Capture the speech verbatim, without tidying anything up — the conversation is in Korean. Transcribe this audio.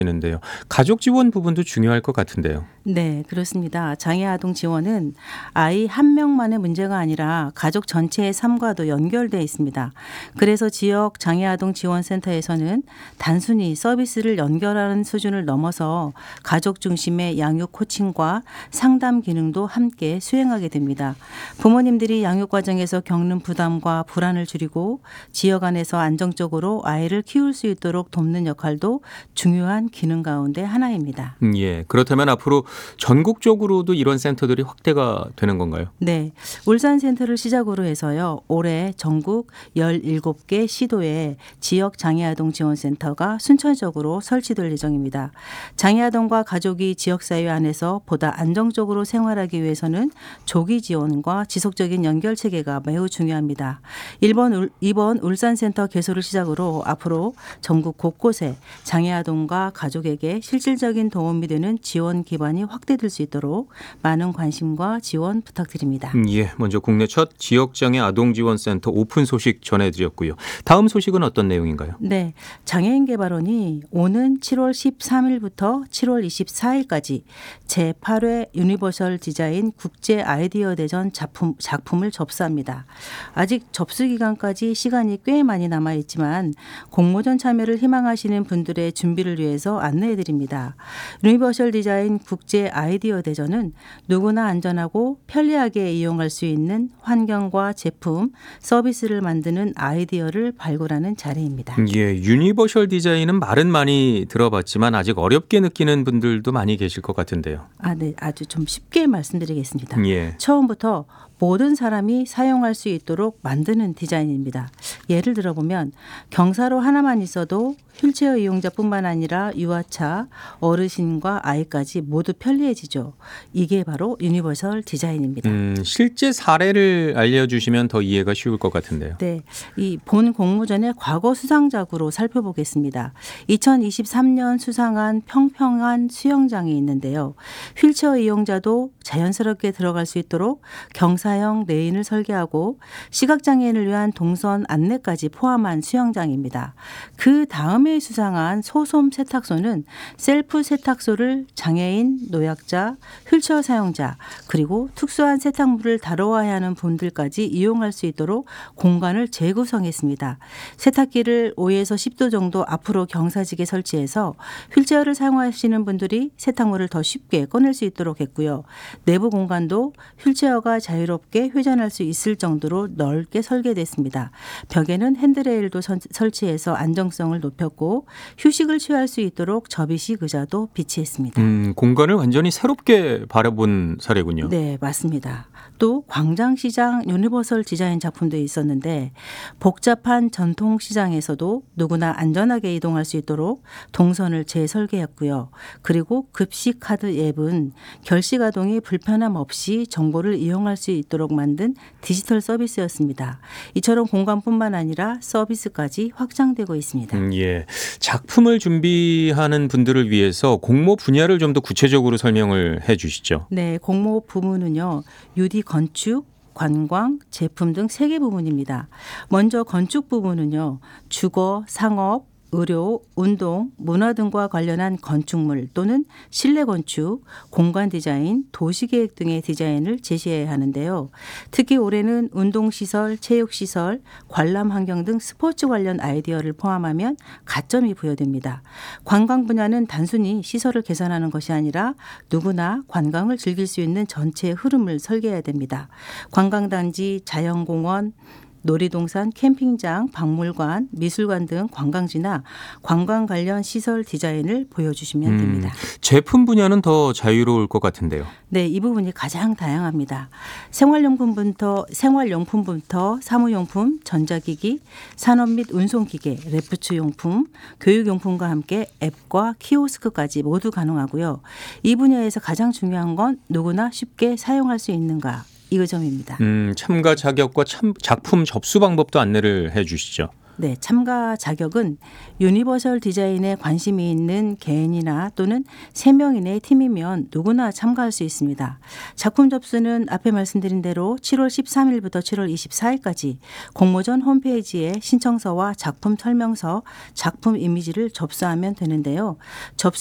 되는데요. 가족 지원 부분도 중요할 것 같은데요. 네, 그렇습니다. 장애 아동 지원은 아이 한 명만의 문제가 아니라 가족 전체의 삶과도 연결되어 있습니다. 그래서 지역 장애 아동 지원센터에서는 단순히 서비스를 연결하는 수준을 넘어서 가족 중심의 양육 코칭과 상담 기능도 함께 수행하게 됩니다. 부모님들이 양육 과정에서 겪는 부담과 불안을 줄이고 지역 안에서 안정적으로 아이를 키울 수 있도록 돕는 역할도 중요한 기능 가운데 하나입니다. 음, 예. 그렇다면 앞으로 전국적으로도 이런 센터들이 확대가 되는 건가요? 네, 울산센터를 시작으로 해서요. 올해 전국 열일곱 개 시도에 지역 장애아동 지원센터가 순차적으로 설치될 예정입니다. 장애아동과 가족이 지역사회 안에서 보다 안정적으로 생활하기 위해서는 조기 지원과 지속적인 연결체계가 매우 중요합니다. 이번, 울, 이번 울산센터 개소를 시작으로 앞으로 전국 곳곳에 장애아동과 가족에게 실질적인 도움이 되는 지원 기반이 확대될 수 있도록 많은 관심과 지원 부탁드립니다. 음, 예. 먼저 국내 첫 지역장애 아동지원센터 오픈 소식 전해드렸고요. 다음 소식은 어떤 내용인가요? 네, 장애인개발원이 오는 칠월 십삼일부터 칠월 이십사일까지 제팔 회 유니버설 디자인 국제 아이디어 대전 작품, 작품을 접수합니다. 아직 접수 기간까지 시간이 꽤 많이 남아있지만 공모전 참여를 희망하시는 분들의 준비를 위해서 안내해드립니다. 유니버설 디자인 국제 아이디어 대전은 누구나 안전하고 편리하게 이용할 수 있는 환경과 제품, 서비스를 만드는 아이디어를 발굴하는 자리입니다. 예, 유니버셜 디자인은 말은 많이 들어봤지만 아직 어렵게 느끼는 분들도 많이 계실 것 같은데요. 아, 네, 아주 좀 쉽게 말씀드리겠습니다. 예. 처음부터 모든 사람이 사용할 수 있도록 만드는 디자인입니다. 예를 들어보면 경사로 하나만 있어도 휠체어 이용자뿐만 아니라 유아차, 어르신과 아이까지 모두 편리해지죠. 이게 바로 유니버설 디자인입니다. 음, 실제 사례를 알려주시면 더 이해가 쉬울 것 같은데요. 네, 이 본 공모전의 과거 수상작으로 살펴보겠습니다. 이천이십삼 년 수상한 평평한 수영장이 있는데요. 휠체어 이용자도 자연스럽게 들어갈 수 있도록 경사형 레인을 설계하고 시각장애인을 위한 동선 안내까지 포함한 수영장입니다. 그 다음에 수상한 소솜 세탁소는 셀프 세탁소를 장애인, 노약자, 휠체어 사용자 그리고 특수한 세탁물을 다뤄와야 하는 분들까지 이용할 수 있도록 공간을 재구성했습니다. 세탁기를 오에서 십 도 정도 앞으로 경사지게 설치해서 휠체어를 사용하시는 분들이 세탁물을 더 쉽게 꺼낼 수 있도록 했고요. 내부 공간도 휠체어가 자유롭게 회전할 수 있을 정도로 넓게 설계됐습니다. 벽에는 핸드레일도 선, 설치해서 안정성을 높였고 휴식을 취할 수 있도록 접이식 의자도 비치했습니다. 음, 공간을 완전히 새롭게 바라본 사례군요. 네, 맞습니다. 또 광장시장 유니버설 디자인 작품도 있었는데 복잡한 전통시장에서도 누구나 안전하게 이동할 수 있도록 동선을 재설계했고요. 그리고 급식카드 앱은 결식아동이 불편함 없이 정보를 이용할 수 있도록 만든 디지털 서비스였습니다. 이처럼 공간뿐만 아니라 서비스까지 확장되고 있습니다. 음, 예. 작품을 준비하는 분들을 위해서 공모 분야를 좀 더 구체적으로 설명을 해 주시죠. 네, 공모 부문은요. 유디 건축, 관광, 제품 등 세 개 부문입니다. 먼저 건축 부문은요. 주거, 상업, 의료, 운동, 문화 등과 관련한 건축물 또는 실내 건축, 공간 디자인, 도시계획 등의 디자인을 제시해야 하는데요. 특히 올해는 운동시설, 체육시설, 관람 환경 등 스포츠 관련 아이디어를 포함하면 가점이 부여됩니다. 관광 분야는 단순히 시설을 개선하는 것이 아니라 누구나 관광을 즐길 수 있는 전체 흐름을 설계해야 됩니다. 관광단지, 자연공원, 놀이동산, 캠핑장, 박물관, 미술관 등 관광지나 관광 관련 시설 디자인을 보여주시면 됩니다. 음, 제품 분야는 더 자유로울 것 같은데요. 네, 이 부분이 가장 다양합니다. 생활용품부터 생활용품부터 사무용품, 전자기기, 산업 및 운송기계, 레프트용품, 교육용품과 함께 앱과 키오스크까지 모두 가능하고요. 이 분야에서 가장 중요한 건 누구나 쉽게 사용할 수 있는가. 이 점입니다. 음, 참가 자격과 참, 작품 접수 방법도 안내를 해 주시죠. 네, 참가 자격은 유니버설 디자인에 관심이 있는 개인이나 또는 세 명 이내의 팀이면 누구나 참가할 수 있습니다. 작품 접수는 앞에 말씀드린 대로 칠월 십삼일부터 칠월 이십사일까지 공모전 홈페이지에 신청서와 작품 설명서, 작품 이미지를 접수하면 되는데요. 접수